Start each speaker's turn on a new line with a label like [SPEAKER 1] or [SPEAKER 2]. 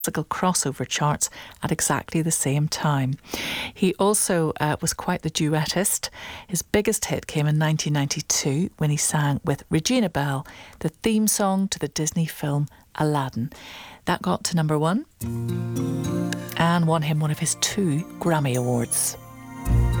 [SPEAKER 1] classical crossover charts at exactly the same time. He also was quite the duettist. His biggest hit came in 1992 when he sang with Regina Bell the theme song to the Disney film Aladdin. That got to number 1 and won him one of his 2 Grammy Awards.